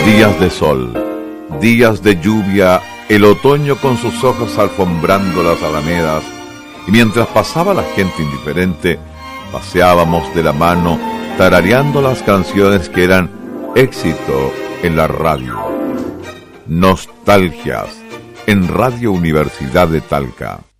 Días de sol, días de lluvia, el otoño con sus hojas alfombrando las alamedas, y mientras pasaba la gente indiferente, paseábamos de la mano tarareando las canciones que eran éxito en la radio. Nostalgias en Radio Universidad de Talca.